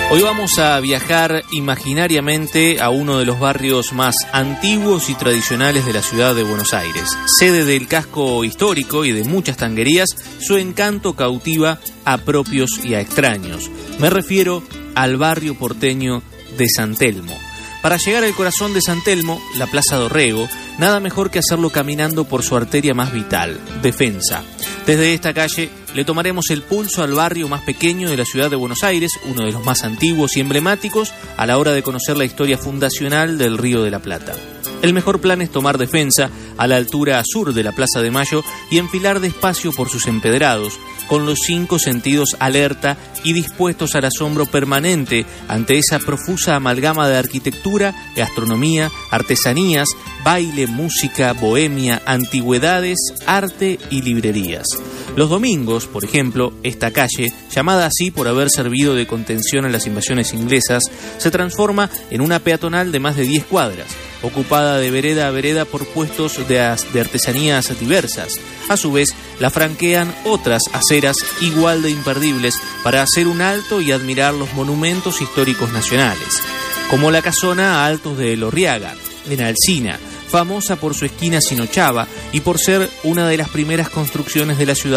Hoy vamos a viajar imaginariamente a uno de los barrios más antiguos y tradicionales de la ciudad de Buenos Aires. Sede del casco histórico y de muchas tanguerías, su encanto cautiva a propios y a extraños. Me refiero al barrio porteño de San Telmo. Para llegar al corazón de San Telmo, la Plaza Dorrego, nada mejor que hacerlo caminando por su arteria más vital, Defensa. Desde esta calle le tomaremos el pulso al barrio más pequeño de la ciudad de Buenos Aires, uno de los más antiguos y emblemáticos, a la hora de conocer la historia fundacional del Río de la Plata. El mejor plan es tomar Defensa a la altura sur de la Plaza de Mayo y enfilar despacio por sus empedrados, con los 5 sentidos alerta y dispuestos al asombro permanente ante esa profusa amalgama de arquitectura, gastronomía, artesanías, baile, música, bohemia, antigüedades, arte y librerías. Los domingos, por ejemplo, esta calle, llamada así por haber servido de contención a las invasiones inglesas, se transforma en una peatonal de más de 10 cuadras, ocupada de vereda a vereda por puestos de artesanías diversas. A su vez, la franquean otras aceras igual de imperdibles para hacer un alto y admirar los monumentos históricos nacionales, como la casona Altos de Elorriaga, en Alsina, famosa por su esquina Sinochava y por ser una de las primeras construcciones de la ciudad